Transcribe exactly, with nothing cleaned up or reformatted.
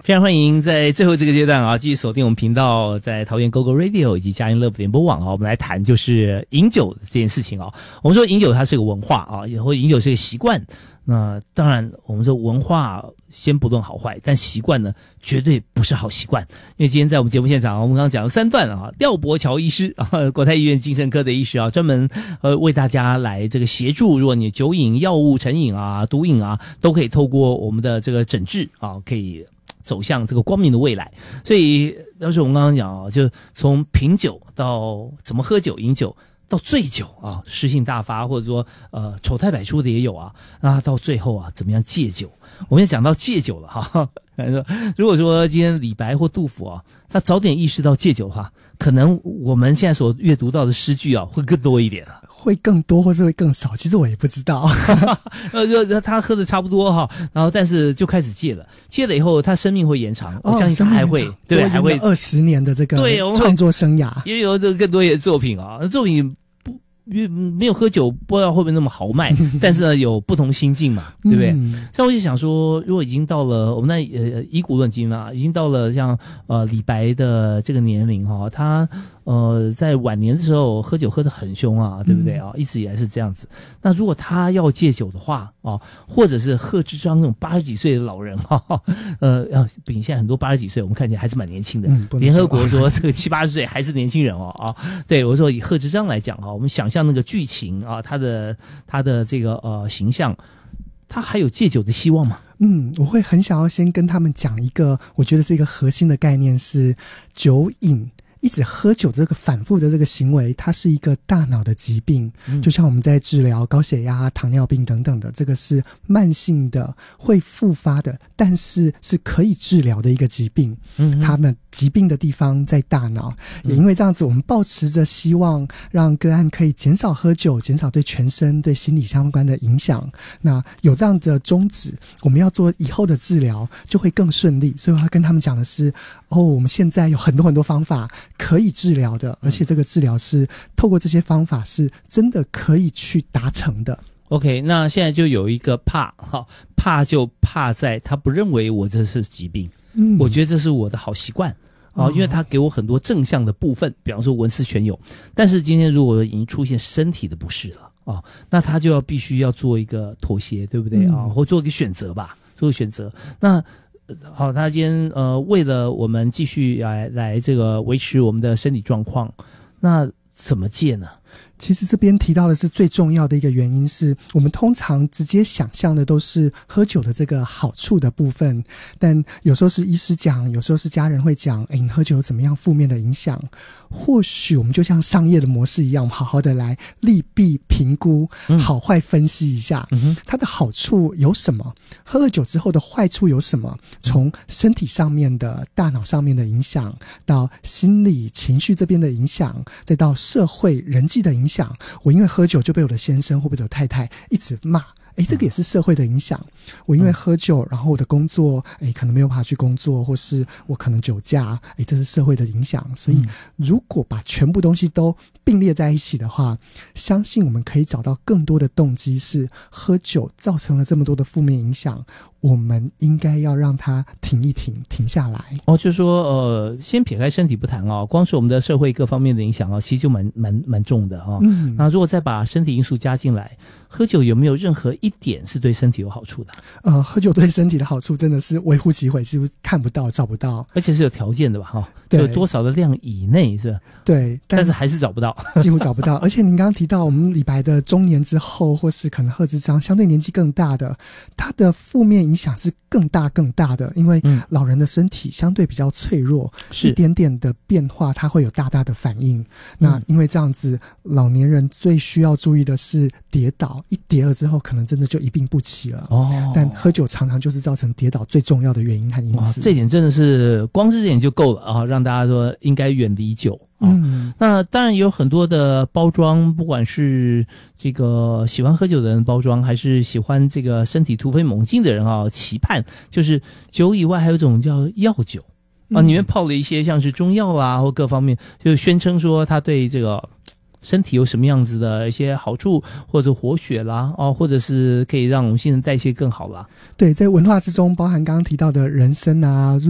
非常欢迎在最后这个阶段啊，继续锁定我们频道，在桃园 G O G O Radio 以及佳音乐联播网啊，我们来谈就是饮酒这件事情啊。我们说饮酒它是个文化啊，也或饮酒是个习惯。那当然，我们说文化先不论好坏，但习惯呢，绝对不是好习惯。因为今天在我们节目现场，我们刚刚讲了三段啊，廖伯乔医师啊，国泰医院精神科的医师啊，专门呃为大家来这个协助，如果你酒瘾、药物成瘾啊、毒瘾啊，都可以透过我们的这个诊治啊，可以走向这个光明的未来。所以要是我们刚刚讲啊，就从品酒到怎么喝酒、饮酒，到醉酒啊，诗性大发，或者说呃丑态百出的也有啊。那到最后啊，怎么样戒酒？我们也讲到戒酒了哈。如果说今天李白或杜甫啊，他早点意识到戒酒的话，可能我们现在所阅读到的诗句啊，会更多一点啊。 会更多或是会更少，其实我也不知道。 呃，就他喝的差不多哈，然后但是就开始戒了，戒了以后他生命会延长， 哦、 我相信他还会对不对？还会二十年的这个对创作生涯， 也有这个更多一些作品啊，作品。没有喝酒，不知道会不会那么豪迈，但是呢，有不同心境嘛，对不对？ 嗯、 像我就想说，如果已经到了我们那呃以古论今啊，已经到了像呃李白的这个年龄哈、哦，他呃在晚年的时候喝酒喝得很凶啊，对不对啊、嗯？一直以来是这样子。那如果他要戒酒的话啊，或者是贺知章那种八十几岁的老人哈，呃，比现在很多八十几岁，我们看起来还是蛮年轻的。 嗯、 联合国说这个七八十岁还是年轻人哦啊，对我说以贺知章来讲哈，我们想。像那个剧情啊，他的他的这个呃形象，他还有戒酒的希望吗？ 嗯，我会很想要先跟他们讲一个，我觉得是一个核心的概念，是酒瘾。一直喝酒这个反复的这个行为，它是一个大脑的疾病，嗯、就像我们在治疗高血压、糖尿病等等的，这个是慢性的，会复发的，但是是可以治疗的一个疾病。嗯，他们疾病的地方在大脑，也因为这样子，我们抱持着希望，让个案可以减少喝酒，减少对全身、对心理相关的影响。那有这样的宗旨，我们要做以后的治疗就会更顺利。所以我要跟他们讲的是，哦，我们现在有很多很多方法。可以治疗的，而且这个治疗是透过这些方法是真的可以去达成的。 OK， 那现在就有一个怕哈，怕就怕在他不认为我这是疾病，嗯，我觉得这是我的好习惯啊、哦，因为他给我很多正向的部分，比方说文思泉涌。但是今天如果已经出现身体的不适了啊、哦，那他就要必须要做一个妥协，对不对啊、嗯？或做一个选择吧，做个选择。那好，他今天呃，为了我们继续来来这个维持我们的身体状况，那怎么戒呢？ 其实这边提到的是最重要的一个原因是，我们通常直接想象的都是喝酒的这个好处的部分，但有时候是医师讲，有时候是家人会讲，诶，你喝酒有怎么样负面的影响？或许我们就像商业的模式一样，我们好好的来利弊评估，好坏分析一下，嗯、它的好处有什么？喝了酒之后的坏处有什么？从身体上面的、大脑上面的影响，到心理情绪这边的影响，再到社会人际的影响。我因为喝酒就被我的先生或被我的太太一直骂，诶，这个也是社会的影响。我因为喝酒，然后我的工作，诶，可能没有办法去工作，或是我可能酒驾，诶，这是社会的影响。所以如果把全部东西都并列在一起的话，相信我们可以找到更多的动机，是喝酒造成了这么多的负面影响，我们应该要让它停一停，停下来。 哦，就是说，呃，先撇开身体不谈哦，光是我们的社会各方面的影响哦，其实就蛮蛮蛮重的哈、哦。嗯，那如果再把身体因素加进来，喝酒有没有任何一点是对身体有好处的？ 呃，喝酒对身体的好处真的是微乎其微，几乎看不到、找不到， 而且是有条件的吧？哈、哦， 对， 有多少的量以内是吧？ 对，但, 但是还是找不到， 几乎找不到。而且您刚刚提到，我们李白的中年之后，或是可能贺知章相对年纪更大的，他的负面影响是更大更大的，因为老人的身体相对比较脆弱，是、嗯、一点点的变化，他会有大大的反应。嗯、那因为这样子，老年人最需要注意的是跌倒，一跌了之后，可能真的就一病不起了。哦，但喝酒常常就是造成跌倒最重要的原因和因子。 这点真的是光是这点就够了啊，让大家说应该远离酒。嗯，那当然有很多的包装，不管是这个喜欢喝酒的人包装，还是喜欢这个身体突飞猛进的人啊，期盼就是酒以外还有一种叫药酒啊，里面泡了一些像是中药啊或各方面，就宣称说它对这个身体有什么样子的一些好处，或者活血啦，哦，或者是可以让我们新陈代谢更好啦。 对，在文化之中包含刚刚提到的人参啊、